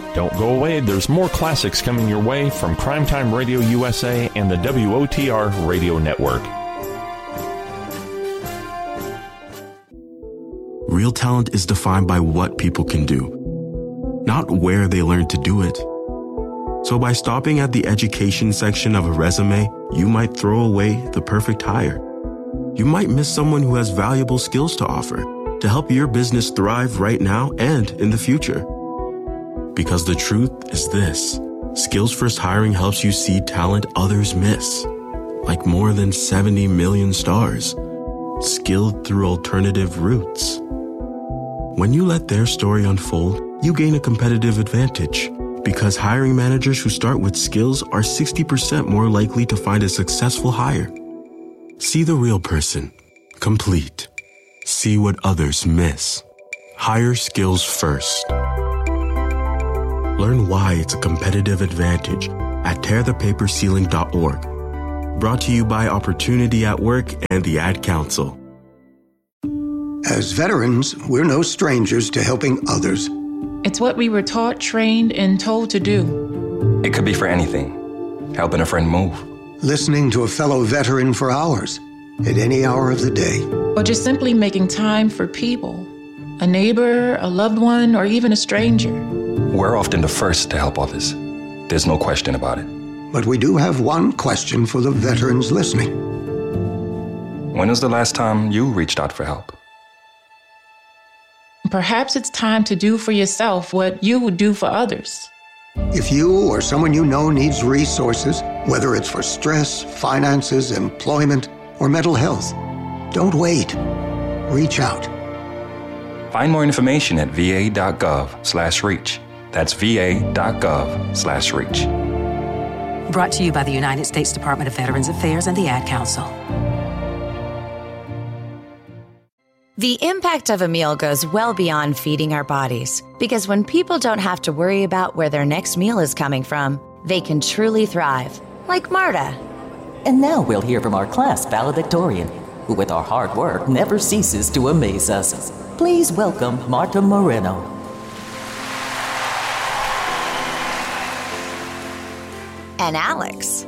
Don't go away, there's more classics coming your way from Primetime Radio USA and the WOTR Radio Network. Real talent is defined by what people can do, not where they learn to do it. So by stopping at the education section of a resume, you might throw away the perfect hire. You might miss someone who has valuable skills to offer to help your business thrive right now and in the future. Because the truth is this: Skills First Hiring helps you see talent others miss, like more than 70 million stars, skilled through alternative routes. When you let their story unfold, you gain a competitive advantage, because hiring managers who start with skills are 60% more likely to find a successful hire. See the real person, complete. See what others miss. Hire skills first. Learn why it's a competitive advantage at tearthepaperceiling.org. Brought to you by Opportunity at Work and the Ad Council. As veterans, we're no strangers to helping others. It's what we were taught, trained, and told to do. It could be for anything. Helping a friend move. Listening to a fellow veteran for hours, at any hour of the day. Or just simply making time for people. A neighbor, a loved one, or even a stranger. We're often the first to help others. There's no question about it. But we do have one question for the veterans listening. When was the last time you reached out for help? Perhaps it's time to do for yourself what you would do for others. If you or someone you know needs resources, whether it's for stress, finances, employment, or mental health, don't wait. Reach out. Find more information at va.gov/reach. That's va.gov/reach. Brought to you by the United States Department of Veterans Affairs and the Ad Council. The impact of a meal goes well beyond feeding our bodies, because when people don't have to worry about where their next meal is coming from, they can truly thrive, like Marta. And now we'll hear from our class valedictorian, who with our hard work never ceases to amaze us. Please welcome Marta Moreno. And Alex.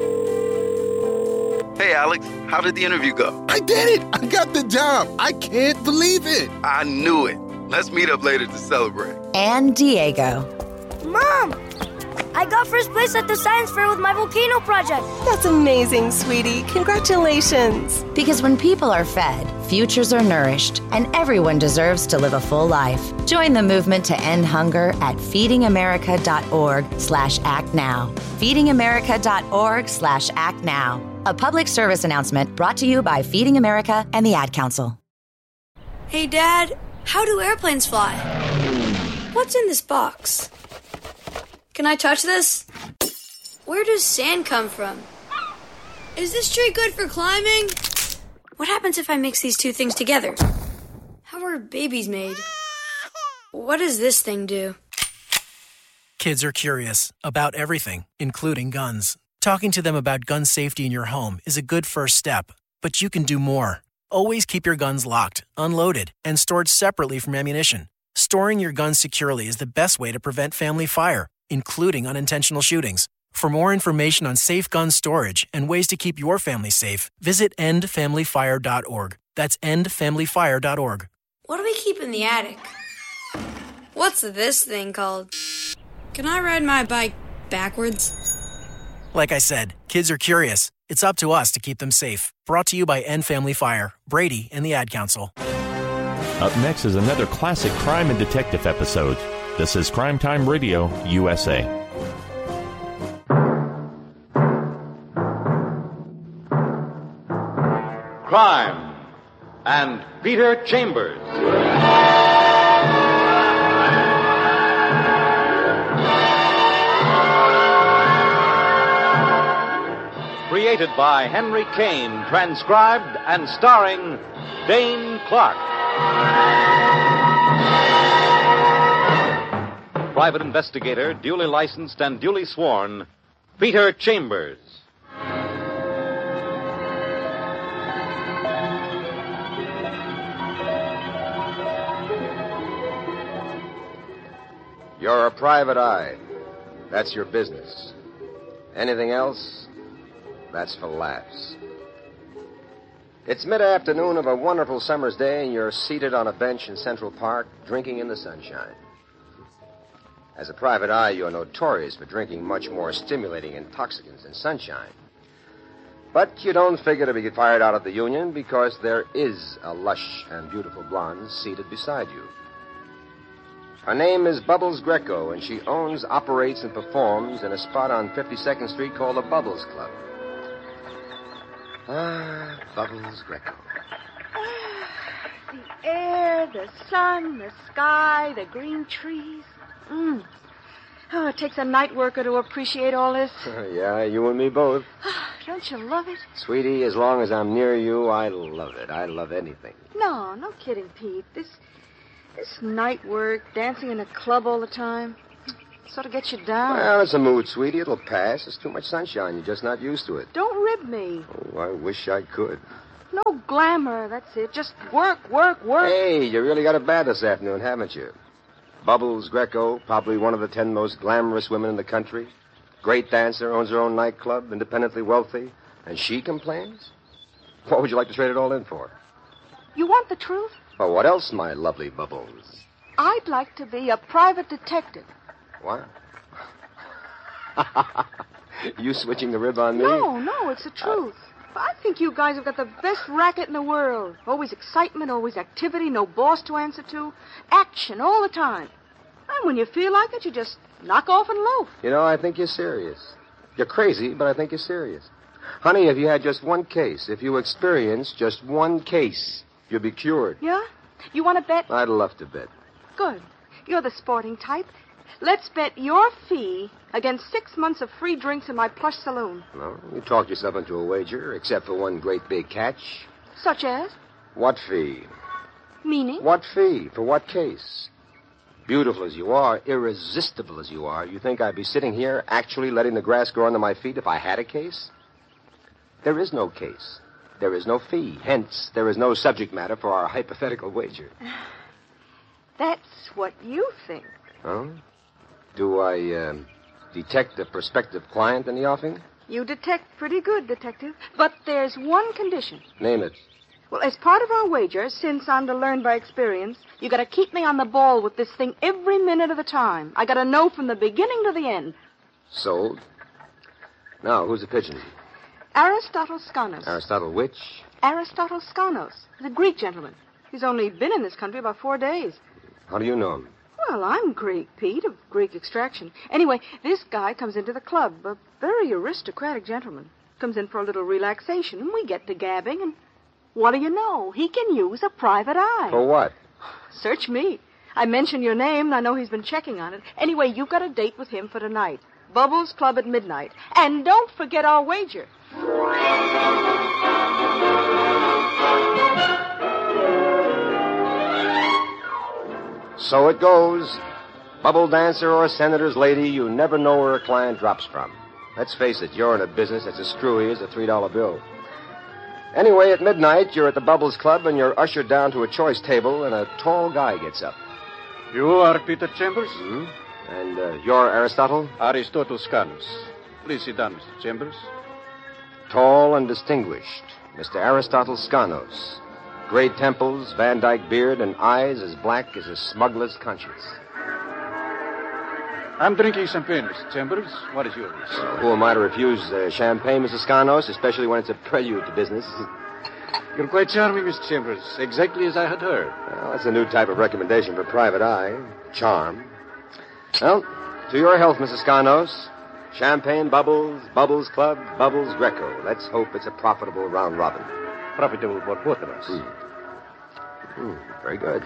Hey, Alex, how did the interview go? I did it! I got the job! I can't believe it! I knew it. Let's meet up later to celebrate. And Diego. Mom! I got first place at the science fair with my volcano project. That's amazing, sweetie. Congratulations. Because when people are fed, futures are nourished, and everyone deserves to live a full life. Join the movement to end hunger at feedingamerica.org/actnow. feedingamerica.org/actnow. A public service announcement brought to you by Feeding America and the Ad Council. Hey, Dad, how do airplanes fly? What's in this box? Can I touch this? Where does sand come from? Is this tree good for climbing? What happens if I mix these two things together? How are babies made? What does this thing do? Kids are curious about everything, including guns. Talking to them about gun safety in your home is a good first step, but you can do more. Always keep your guns locked, unloaded, and stored separately from ammunition. Storing your guns securely is the best way to prevent family fire, including unintentional shootings. For more information on safe gun storage and ways to keep your family safe, visit endfamilyfire.org. That's endfamilyfire.org. What do we keep in the attic? What's this thing called? Can I ride my bike backwards? Like I said, kids are curious. It's up to us to keep them safe. Brought to you by End Family Fire, Brady, and the Ad Council. Up next is another classic crime and detective episode. This is Crime Time Radio USA. Crime and Peter Chambers. Created by Henry Kane, transcribed and starring Dane Clark. Private investigator, duly licensed and duly sworn, Peter Chambers. You're a private eye. That's your business. Anything else, that's for laughs. It's mid-afternoon of a wonderful summer's day, and you're seated on a bench in Central Park, drinking in the sunshine. As a private eye, you're notorious for drinking much more stimulating intoxicants than sunshine. But you don't figure to be fired out of the union because there is a lush and beautiful blonde seated beside you. Her name is Bubbles Greco, and she owns, operates, and performs in a spot on 52nd Street called the Bubbles Club. Ah, Bubbles Greco. The air, the sun, the sky, the green trees. Oh, it takes a night worker to appreciate all this. Yeah, you and me both. Don't you love it? Sweetie, as long as I'm near you, I love it. I love anything. No kidding, Pete. This night work, dancing in a club all the time, sort of gets you down. Well, it's a mood, sweetie. It'll pass. It's too much sunshine. You're just not used to it. Don't rib me. Oh, I wish I could. No glamour, that's it. Just work. Hey, you really got it bad this afternoon, haven't you? Bubbles Greco, probably one of the 10 most glamorous women in the country. Great dancer, owns her own nightclub, independently wealthy. And she complains? What would you like to trade it all in for? You want the truth? Oh, what else, my lovely Bubbles? I'd like to be a private detective. What? You switching the rib on me? No, it's the truth. I think you guys have got the best racket in the world. Always excitement, always activity, no boss to answer to. Action all the time. And when you feel like it, you just knock off and loaf. You know, I think you're serious. You're crazy, but I think you're serious. Honey, if you had just one case, if you experienced just one case, you'd be cured. Yeah? You want to bet? I'd love to bet. Good. You're the sporting type. Let's bet your fee against 6 months of free drinks in my plush saloon. No, you talked yourself into a wager, except for one great big catch. Such as? What fee? Meaning? What fee? For what case? Beautiful as you are, irresistible as you are, you think I'd be sitting here actually letting the grass grow under my feet if I had a case? There is no case. There is no fee. Hence, there is no subject matter for our hypothetical wager. That's what you think. Oh? Do I, detect a prospective client in the offing? You detect pretty good, Detective. But there's one condition. Name it. Well, as part of our wager, since I'm to learn by experience, you got to keep me on the ball with this thing every minute of the time. I got to know from the beginning to the end. Sold. Now, who's the pigeon? Aristotle Skanos. Aristotle which? Aristotle Skanos. He's a Greek gentleman. He's only been in this country about 4 days. How do you know him? Well, I'm Greek, Pete, of Greek extraction. Anyway, this guy comes into the club, a very aristocratic gentleman. Comes in for a little relaxation, and we get to gabbing, and what do you know? He can use a private eye. For what? Search me. I mention your name, and I know he's been checking on it. Anyway, you've got a date with him for tonight. Bubbles Club at midnight. And don't forget our wager. So it goes. Bubble dancer or senator's lady, you never know where a client drops from. Let's face it, you're in a business that's as screwy as a $3 bill. Anyway, at midnight, you're at the Bubbles Club, and you're ushered down to a choice table, and a tall guy gets up. You are Peter Chambers? Mm-hmm. And you're Aristotle? Aristotle Skanos. Please sit down, Mr. Chambers. Tall and distinguished, Mr. Aristotle Skanos. Great temples, Van Dyke beard, and eyes as black as a smuggler's conscience. I'm drinking champagne, Mr. Chambers. What is yours? Who am I to refuse champagne, Mr. Skanos, especially when it's a prelude to business? You're quite charming, Mr. Chambers. Exactly as I had heard. Well, that's a new type of recommendation for private eye. Charm. Well, to your health, Mrs. Skanos. Champagne, Bubbles, Bubbles Club, Bubbles Greco. Let's hope it's a profitable round robin. Profitable for both of us. Very good.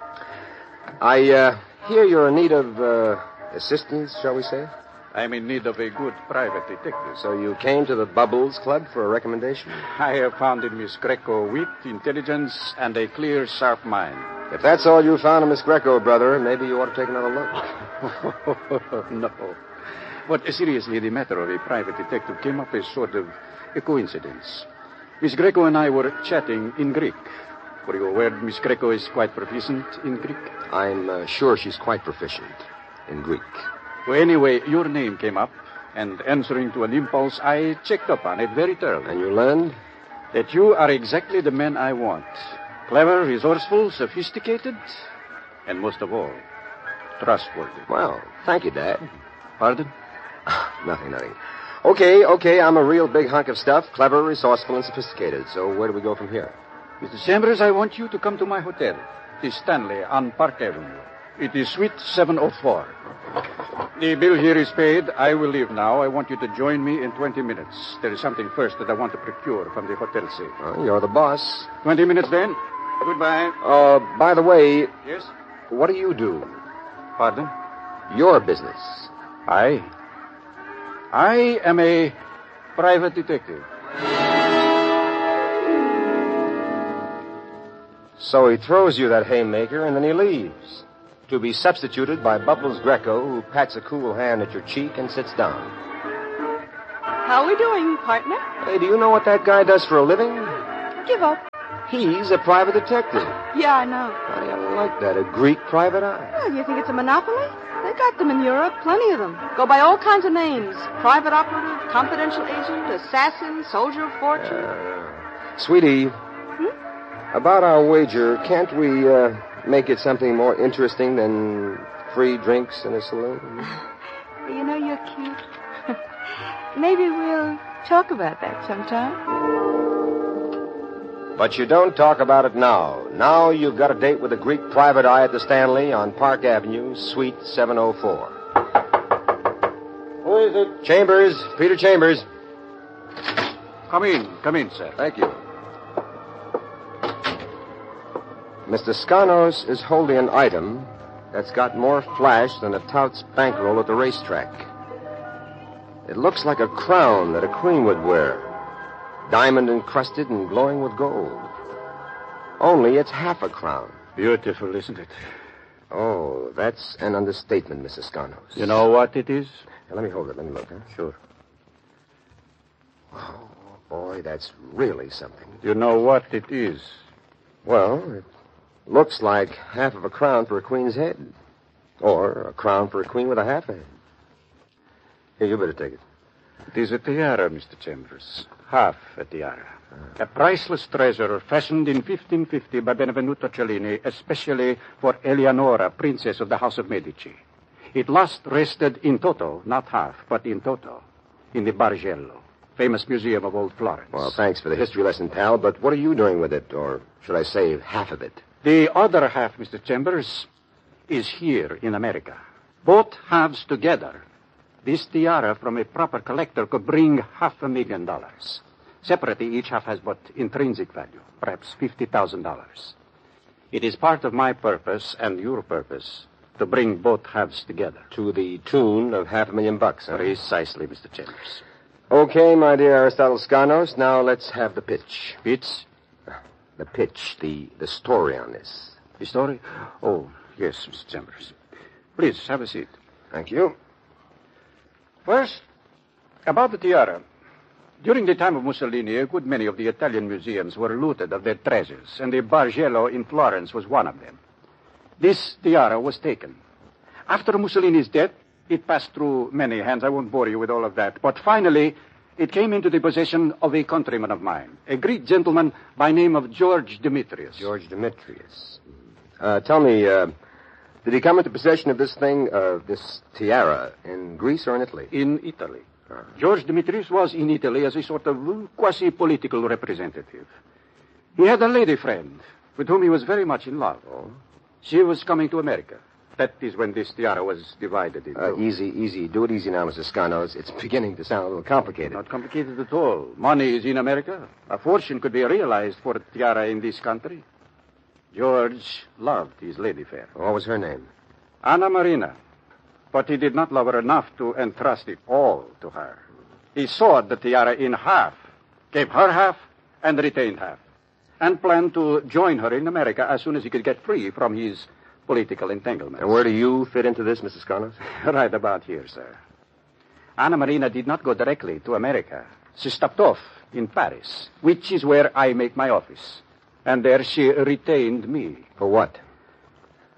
I hear you're in need of assistance, shall we say? I'm in need of a good private detective. So you came to the Bubbles Club for a recommendation? I have found in Miss Greco wit, intelligence, and a clear, sharp mind. If that's all you found in Miss Greco, brother, maybe you ought to take another look. No. But seriously, the matter of a private detective came up as sort of a coincidence. Miss Greco and I were chatting in Greek. Were you aware Miss Greco is quite proficient in Greek? I'm sure she's quite proficient. in Greek. Well, anyway, your name came up, and answering to an impulse, I checked up on it very thoroughly. And you learned? That you are exactly the man I want. Clever, resourceful, sophisticated, and most of all, trustworthy. Well, thank you, Dad. Pardon? Nothing. Okay, I'm a real big hunk of stuff, clever, resourceful, and sophisticated. So where do we go from here? Mr. Chambers, I want you to come to my hotel. It is Stanley on Park Avenue. It is Suite 704. The bill here is paid. I will leave now. I want you to join me in 20 minutes. There is something first that I want to procure from the hotel safe. Well, you're the boss. 20 minutes then. Goodbye. By the way... Yes? What do you do? Pardon? Your business. I am a private detective. So he throws you that haymaker and then he leaves. To be substituted by Bubbles Greco, who pats a cool hand at your cheek and sits down. How are we doing, partner? Hey, do you know what that guy does for a living? Give up. He's a private detective. Yeah, I know. I like that, a Greek private eye. Well, you think it's a monopoly? They got them in Europe, plenty of them. Go by all kinds of names. Private operative, confidential agent, assassin, soldier of fortune. Sweetie, about our wager, can't we make it something more interesting than free drinks in a saloon? You know, you're cute. Maybe we'll talk about that sometime. But you don't talk about it now. Now you've got a date with a Greek private eye at the Stanley on Park Avenue, Suite 704. Who is it? Chambers, Peter Chambers. Come in, sir. Thank you. Mr. Skanos is holding an item that's got more flash than a tout's bankroll at the racetrack. It looks like a crown that a queen would wear. Diamond encrusted and glowing with gold. Only it's half a crown. Beautiful, isn't it? Oh, that's an understatement, Mrs. Skanos. You know what it is? Now, let me hold it. Let me look, huh? Sure. Oh, boy, that's really something. You know what it is? Well, it looks like half of a crown for a queen's head. Or a crown for a queen with a half head. Here, you better take it. It is a tiara, Mr. Chambers. Half a tiara. A priceless treasure fashioned in 1550 by Benvenuto Cellini, especially for Eleonora, Princess of the House of Medici. It last rested in toto, not half, but in toto, in the Bargello, famous museum of old Florence. Well, thanks for the history lesson, pal, but what are you doing with it? Or should I say half of it? The other half, Mr. Chambers, is here in America. Both halves together. This tiara from a proper collector could bring $500,000. Separately, each half has but intrinsic value, perhaps $50,000. It is part of my purpose and your purpose to bring both halves together. To the tune of $500,000, huh? Precisely, Mr. Chambers. Okay, my dear Aristotle Skanos, now let's have the pitch. Pitch? The pitch, the story on this. The story? Oh, yes, Mr. Chambers. Please, have a seat. Thank you. First, about the tiara. During the time of Mussolini, a good many of the Italian museums were looted of their treasures, and the Bargello in Florence was one of them. This tiara was taken. After Mussolini's death, it passed through many hands. I won't bore you with all of that. But finally, it came into the possession of a countryman of mine, a Greek gentleman by name of George Demetrius. George Demetrius. Tell me, did he come into possession of this thing, this tiara, in Greece or in Italy? In Italy. George Demetrius was in Italy as a sort of quasi-political representative. He had a lady friend with whom he was very much in love. Oh? She was coming to America. That is when this tiara was divided into... Easy. Do it easy now, Mr. Skanos. It's beginning to sound a little complicated. Not complicated at all. Money is in America. A fortune could be realized for a tiara in this country. George loved his lady fair. What was her name? Anna Marina. But he did not love her enough to entrust it all to her. He sawed the tiara in half, gave her half, and retained half, and planned to join her in America as soon as he could get free from his political entanglements. And where do you fit into this, Mrs. Skanos? Right about here, sir. Anna Marina did not go directly to America. She stopped off in Paris, which is where I make my office. And there she retained me. For what?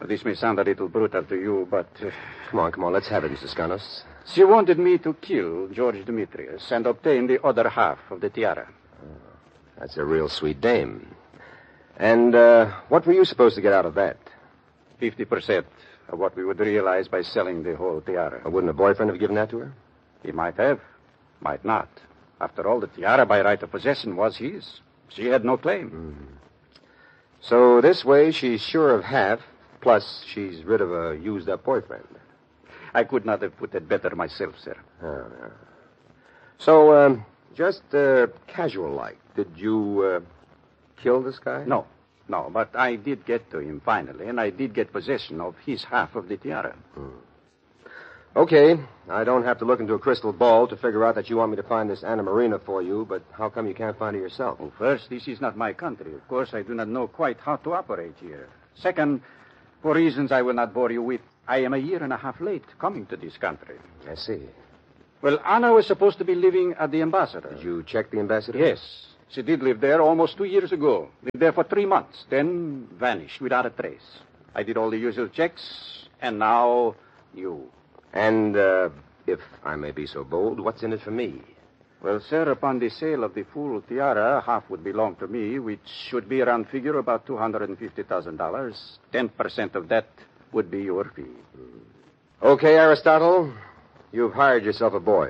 This may sound a little brutal to you, but... Come on, let's have it, Mr. Skanos. She wanted me to kill George Demetrius and obtain the other half of the tiara. That's a real sweet dame. And what were you supposed to get out of that? 50% of what we would realize by selling the whole tiara. Wouldn't a boyfriend have given that to her? He might have, might not. After all, the tiara by right of possession was his. She had no claim. Mm-hmm. So this way, she's sure of half, plus she's rid of a used-up boyfriend. I could not have put it better myself, sir. Oh, no. So, just casual-like, did you kill this guy? No, but I did get to him finally, and I did get possession of his half of the tiara. Okay, I don't have to look into a crystal ball to figure out that you want me to find this Anna Marina for you, but how come you can't find her yourself? Well, first, this is not my country. Of course, I do not know quite how to operate here. Second, for reasons I will not bore you with, I am a year and a half late coming to this country. I see. Well, Anna was supposed to be living at the ambassador. Did you check the ambassador? Yes. She did live there almost 2 years ago. Lived there for 3 months, then vanished without a trace. I did all the usual checks, and now you. And, if I may be so bold, what's in it for me? Well, sir, upon the sale of the full tiara, half would belong to me, which should be around figure about $250,000. 10% of that would be your fee. Okay, Aristotle. You've hired yourself a boy.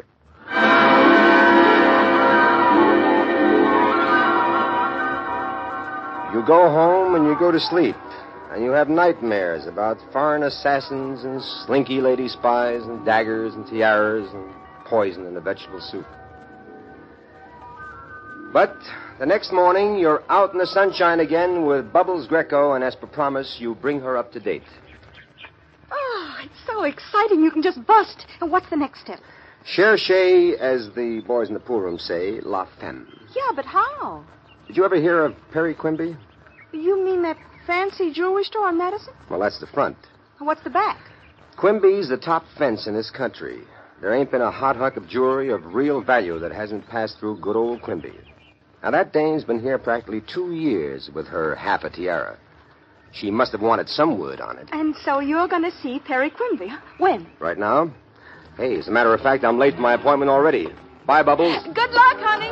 You go home and you go to sleep. And you have nightmares about foreign assassins and slinky lady spies and daggers and tiaras and poison in the vegetable soup. But the next morning, you're out in the sunshine again with Bubbles Greco, and as per promise, you bring her up to date. Oh, it's so exciting. You can just bust. And what's the next step? Cherchez, as the boys in the pool room say, la femme. Yeah, but how? Did you ever hear of Perry Quimby? You mean that fancy jewelry store on Madison? Well, that's the front. What's the back? Quimby's the top fence in this country. There ain't been a hot hunk of jewelry of real value that hasn't passed through good old Quimby. Now, that dame's been here practically 2 years with her half a tiara. She must have wanted some wood on it. And so you're going to see Perry Quimby, huh? When? Right now? Hey, as a matter of fact, I'm late for my appointment already. Bye, Bubbles. Good luck, honey.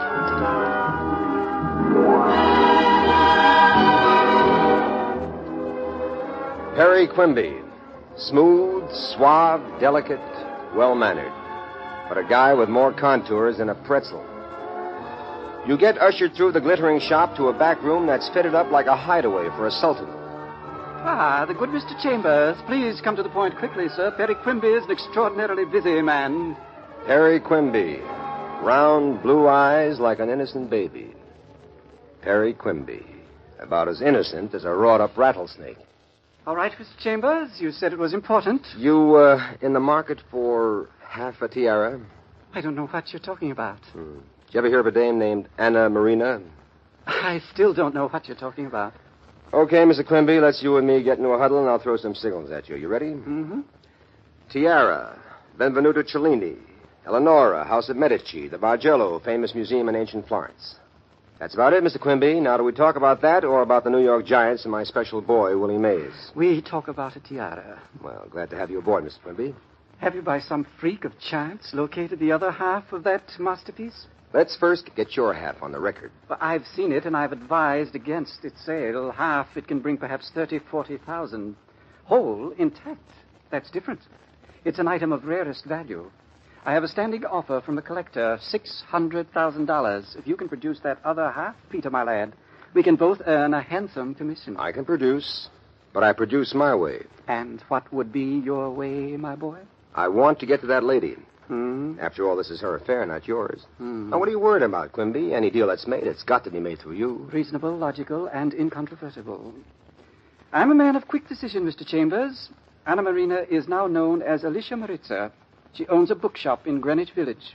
Perry Quimby. Smooth, suave, delicate, well-mannered. But a guy with more contours than a pretzel. You get ushered through the glittering shop to a back room that's fitted up like a hideaway for a sultan. Ah, the good Mr. Chambers. Please come to the point quickly, sir. Perry Quimby is an extraordinarily busy man. Perry Quimby. Round blue eyes like an innocent baby. Perry Quimby. About as innocent as a wrought-up rattlesnake. All right, Mr. Chambers. You said it was important. You, in the market for half a tiara? I don't know what you're talking about. Did you ever hear of a dame named Anna Marina? I still don't know what you're talking about. Okay, Mr. Quimby, let's you and me get into a huddle, and I'll throw some signals at you. You ready? Mm-hmm. Tiara, Benvenuto Cellini, Eleonora, House of Medici, the Bargello, famous museum in ancient Florence. That's about it, Mr. Quimby. Now, do we talk about that or about the New York Giants and my special boy, Willie Mays? We talk about a tiara. Well, glad to have you aboard, Mr. Quimby. Have you, by some freak of chance, located the other half of that masterpiece? Let's first get your half on the record. Well, I've seen it, and I've advised against its sale. Half it can bring perhaps 30,000, 40,000. Whole, intact. That's different. It's an item of rarest value. I have a standing offer from the collector, $600,000. If you can produce that other half, Peter, my lad, we can both earn a handsome commission. I can produce, but I produce my way. And what would be your way, my boy? I want to get to that lady. After all, this is her affair, not yours. Now, what are you worried about, Quimby? Any deal that's made, it's got to be made through you. Reasonable, logical, and incontrovertible. I'm a man of quick decision, Mr. Chambers. Anna Marina is now known as Alicia Maritza. She owns a bookshop in Greenwich Village.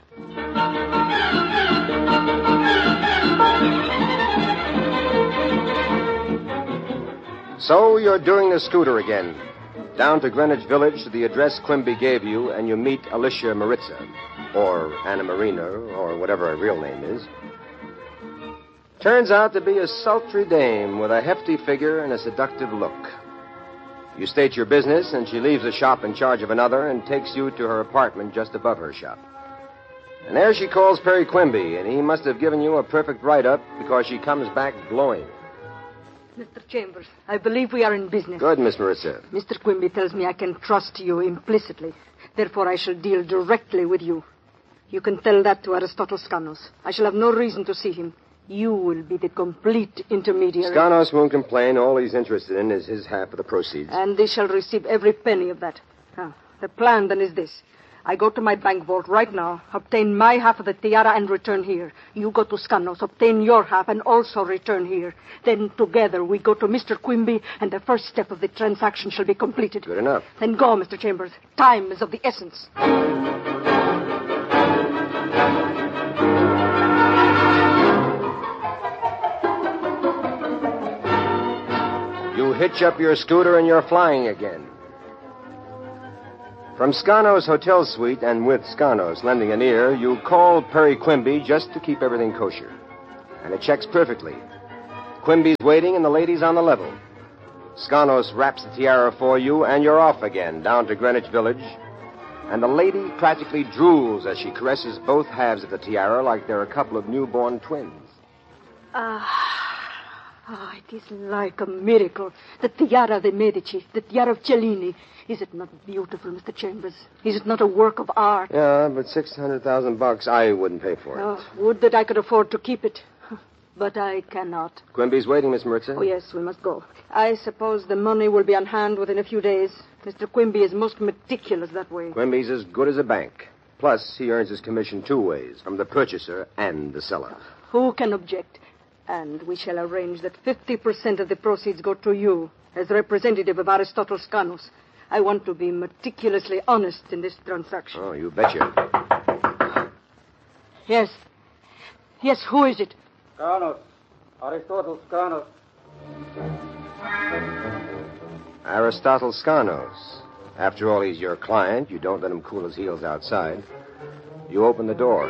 So you're doing the scooter again. Down to Greenwich Village to the address Quimby gave you, and you meet Alicia Maritza, or Anna Marina, or whatever her real name is. Turns out to be a sultry dame with a hefty figure and a seductive look. You state your business, and she leaves the shop in charge of another and takes you to her apartment just above her shop. And there she calls Perry Quimby, and he must have given you a perfect write-up because she comes back glowing. Mr. Chambers, I believe we are in business. Good, Miss Maritza. Mr. Quimby tells me I can trust you implicitly. Therefore, I shall deal directly with you. You can tell that to Aristotle Skanos. I shall have no reason to see him. You will be the complete intermediary. Skanos won't complain. All he's interested in is his half of the proceeds. And they shall receive every penny of that. Now, the plan then is this. I go to my bank vault right now, obtain my half of the tiara, and return here. You go to Skanos, obtain your half, and also return here. Then together we go to Mr. Quimby, and the first step of the transaction shall be completed. Good enough. Then go, Mr. Chambers. Time is of the essence. You hitch up your scooter and you're flying again. From Skanos' hotel suite, and with Skanos lending an ear, you call Perry Quimby just to keep everything kosher. And it checks perfectly. Quimby's waiting and the lady's on the level. Skanos wraps the tiara for you, and you're off again, down to Greenwich Village. And the lady practically drools as she caresses both halves of the tiara like they're a couple of newborn twins. It is like a miracle. The tiara de Medici, the tiara of Cellini. Is it not beautiful, Mr. Chambers? Is it not a work of art? Yeah, but $600,000 I wouldn't pay for it. Oh, would that I could afford to keep it. But I cannot. Quimby's waiting, Miss Maritza. Oh, yes, we must go. I suppose the money will be on hand within a few days. Mr. Quimby is most meticulous that way. Quimby's as good as a bank. Plus, he earns his commission two ways, from the purchaser and the seller. Who can object? And we shall arrange that 50% of the proceeds go to you as representative of Aristotle Skanos. I want to be meticulously honest in this transaction. Oh, you betcha. Yes. Yes, who is it? Skanos. Aristotle Skanos. Aristotle Skanos. After all, he's your client. You don't let him cool his heels outside. You open the door.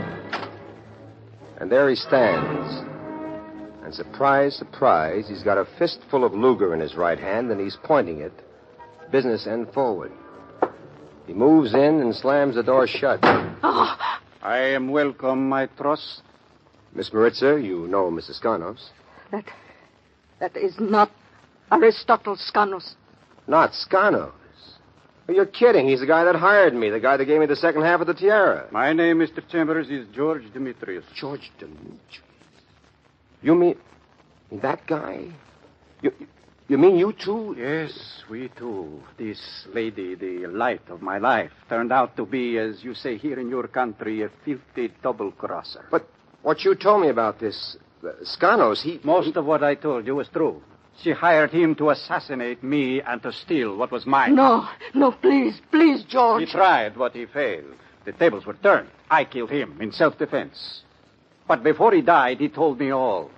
And there he stands. And surprise, surprise, he's got a fistful of Luger in his right hand, and he's pointing it, business end forward. He moves in and slams the door shut. Oh. I am welcome, I trust. Miss Maritza, you know Mrs. Skanos. That is not Aristotle Skanos. Not Skanos? Well, you're kidding. He's the guy that hired me, the guy that gave me the second half of the tiara. My name, Mr. Chambers, is George Demetrius. George Demetrius? You mean that guy? You mean you two? Yes, we two. This lady, the light of my life, turned out to be, as you say here in your country, a filthy double-crosser. But what you told me about this, Skanos, Most of what I told you was true. She hired him to assassinate me and to steal what was mine. No, please, George. He tried, but he failed. The tables were turned. I killed him in self-defense. But before he died, he told me all.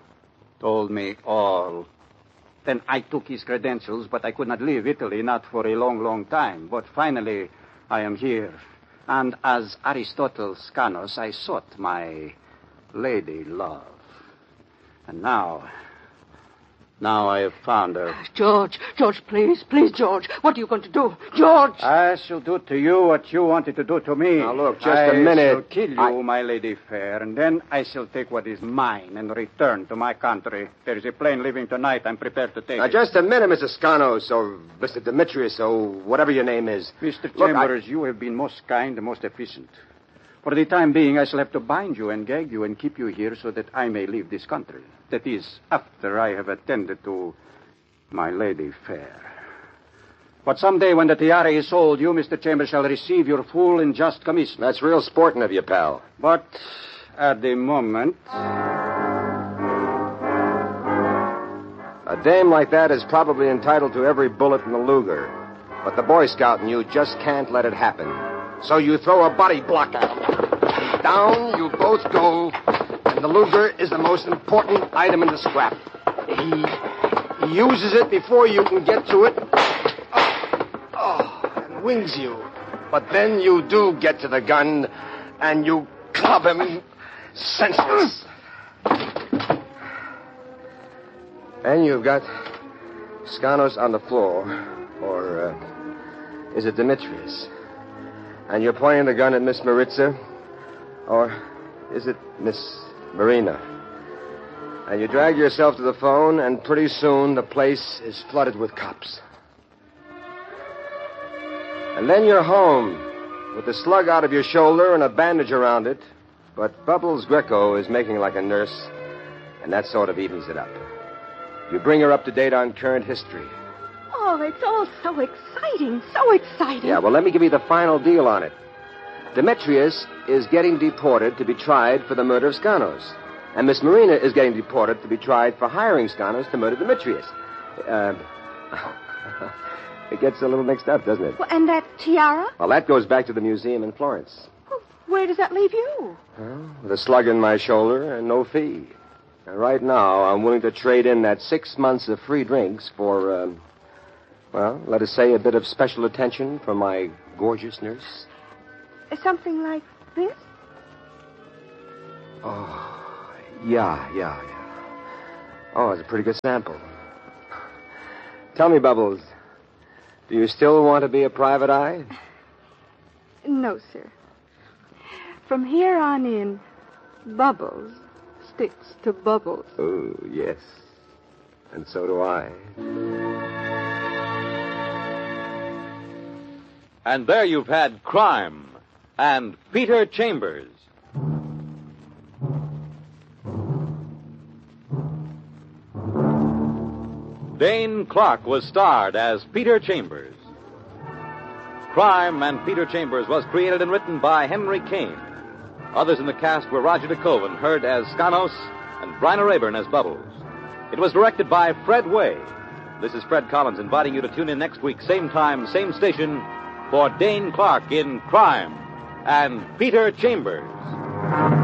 Then I took his credentials, but I could not leave Italy, not for a long, long time. But finally, I am here. And as Aristotle Skanos, I sought my lady love. And now I have found her. George, please, George. What are you going to do? George! I shall do to you what you wanted to do to me. Now, look, just a minute. I shall kill you, my lady fair, and then I shall take what is mine and return to my country. There is a plane leaving tonight. I'm prepared to take it. Now, just a minute, Mr. Skanos, or Mr. Demetrius, or whatever your name is. Mr. Chambers, you have been most kind and most efficient. For the time being, I shall have to bind you and gag you and keep you here so that I may leave this country. That is, after I have attended to my lady fair. But someday when the tiara is sold, you, Mr. Chambers, shall receive your full and just commission. That's real sporting of you, pal. But at the moment... A dame like that is probably entitled to every bullet in the Luger. But the Boy Scout in you just can't let it happen. So you throw a body block at him. Down you both go, and the Luger is the most important item in the scrap. He uses it before you can get to it. And wings you. But then you do get to the gun, and you club him senseless. And you've got Skanos on the floor, Or is it Demetrius? And you're pointing the gun at Miss Maritza? Or is it Miss Marina? And you drag yourself to the phone, and pretty soon the place is flooded with cops. And then you're home, with the slug out of your shoulder and a bandage around it. But Bubbles Greco is making like a nurse, and that sort of evens it up. You bring her up to date on current history. Oh, it's all so exciting, so exciting. Yeah, well, let me give you the final deal on it. Demetrius is getting deported to be tried for the murder of Skanos. And Miss Marina is getting deported to be tried for hiring Skanos to murder Demetrius. It gets a little mixed up, doesn't it? Well, and that tiara? Well, that goes back to the museum in Florence. Well, where does that leave you? Well, with a slug in my shoulder and no fee. And right now, I'm willing to trade in that 6 months of free drinks for, well, let us say a bit of special attention from my gorgeous nurse. Something like this? Oh, yeah. Oh, it's a pretty good sample. Tell me, Bubbles, do you still want to be a private eye? No, sir. From here on in, Bubbles sticks to Bubbles. Oh, yes. And so do I. And there you've had Crime and Peter Chambers. Dane Clark was starred as Peter Chambers. Crime and Peter Chambers was created and written by Henry Kane. Others in the cast were Roger DeKoven, heard as Skanos, and Bryna Rayburn as Bubbles. It was directed by Fred Way. This is Fred Collins inviting you to tune in next week, same time, same station, for Dane Clark in Crime and Peter Chambers.